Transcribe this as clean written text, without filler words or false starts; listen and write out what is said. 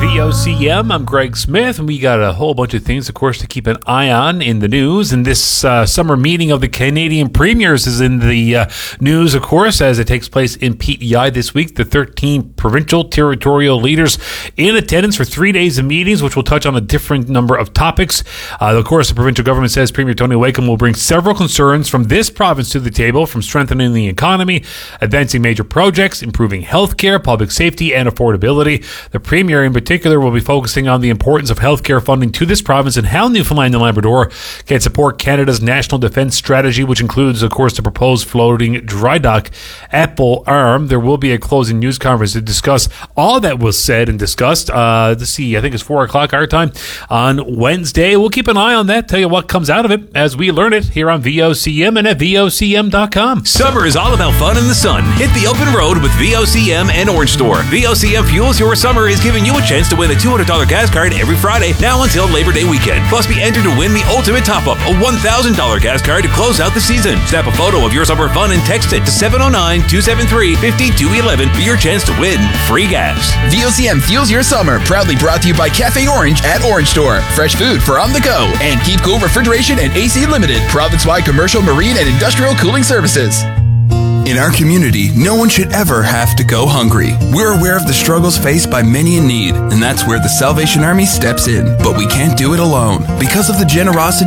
VOCM. I'm Greg Smith, and we got a whole bunch of things, of course, to keep an eye on in the news. And this summer meeting of the Canadian premiers is in the news, of course, as it takes place in PEI this week. The 13 provincial territorial leaders in attendance for 3 days of meetings, which will touch on a different number of topics. Of course, the provincial government says Premier Tony Wakeham will bring several concerns from this province to the table, from strengthening the economy, advancing major projects, improving healthcare, public safety, and affordability. The Premier, in particular, will be focusing on the importance of healthcare funding to this province and how Newfoundland and Labrador can support Canada's national defence strategy, which includes, of course, the proposed floating dry dock at Bull Arm. There will be a closing news conference to discuss all that was said and discussed. Let's see, I think it's 4 o'clock our time on Wednesday. We'll keep an eye on that, tell you what comes out of it as we learn it here on VOCM and at VOCM.com. Summer is all about fun in the sun. Hit the open road with VOCM and Orange Store. VOCM Fuels Your Summer is giving you a chance to win a $200 gas card every Friday, now until Labor Day weekend. Plus, be entered to win the ultimate top-up, a $1,000 gas card to close out the season. Snap a photo of your summer fun and text it to 709-273-5211 for your chance to win free gas. VOCM Fuels Your Summer, proudly brought to you by Cafe Orange at Orange Store. Fresh food for on the go. And Keep Cool Refrigeration and AC Limited, province-wide commercial, marine, and industrial cooling services. In our community, no one should ever have to go hungry. We're aware of the struggles faced by many in need, and that's where the Salvation Army steps in. But we can't do it alone. Because of the generosity